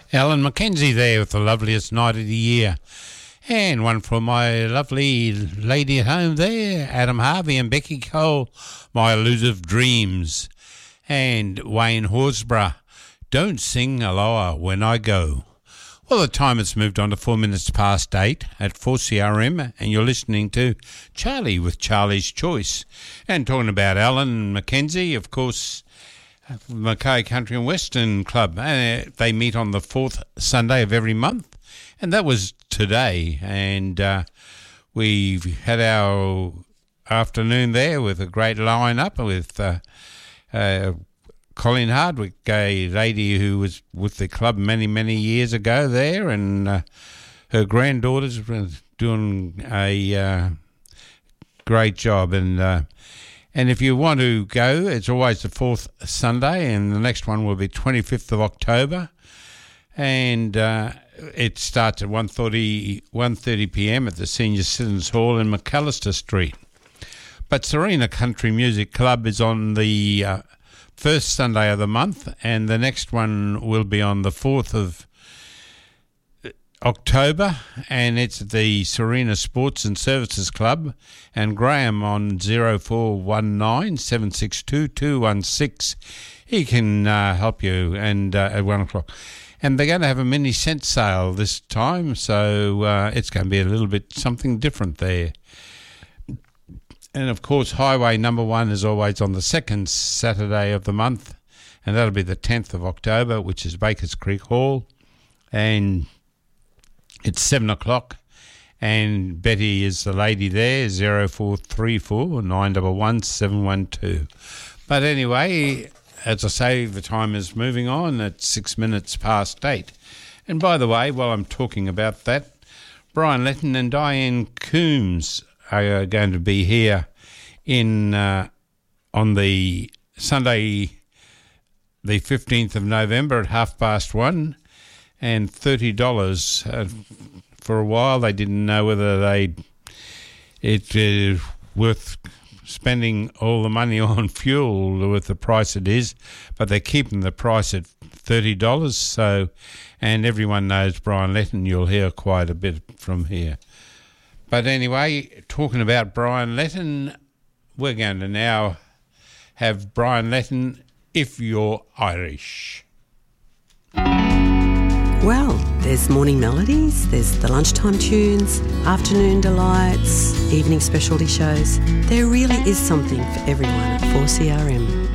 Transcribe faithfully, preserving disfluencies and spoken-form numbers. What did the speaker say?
Alan Mackenzie there with the loveliest night of the year. And one for my lovely lady at home there, Adam Harvey and Becky Cole, My Elusive Dreams. And Wayne Horsburgh, Don't Sing Aloha When I Go. Well, the time has moved on to four minutes past eight at four C R M, and you're listening to Charlie with Charlie's Choice. And talking about Alan Mackenzie, of course, Mackay Country and Western Club. Uh, they meet on the fourth Sunday of every month, and that was today. And uh, we've had our afternoon there with a great line-up with uh, uh, Colleen Hardwick, a lady who was with the club many, many years ago there, and uh, her granddaughters were doing a uh, great job. And uh, And if you want to go, it's always the fourth Sunday, and the next one will be twenty-fifth of October. And uh, it starts at one thirty p.m. at the Senior Citizens Hall in McAllister Street. But Serena Country Music Club is on the uh, first Sunday of the month, and the next one will be on the fourth of October, and it's at the Serena Sports and Services Club, and Graham on zero four one nine, seven six two, two one six. He can uh, help you and uh, at one o'clock. And they're going to have a mini cent sale this time, so uh, it's going to be a little bit something different there. And of course, Highway number one is always on the second Saturday of the month, and that'll be the tenth of October, which is Bakers Creek Hall, and it's seven o'clock, and Betty is the lady there, zero four three four, nine one one, seven one two. But anyway, as I say, the time is moving on at six minutes past eight. And by the way, while I'm talking about that, Brian Letton and Diane Coombs are going to be here in uh, on the Sunday, the fifteenth of November at half past one. And thirty dollars. Uh, for a while, they didn't know whether they it is worth spending all the money on fuel with the price it is, but they're keeping the price at thirty dollars. So, and everyone knows Brian Letton. You'll hear quite a bit from here. But anyway, talking about Brian Letton, we're going to now have Brian Letton, If You're Irish. Well, there's morning melodies, there's the lunchtime tunes, afternoon delights, evening specialty shows. There really is something for everyone at four C R M.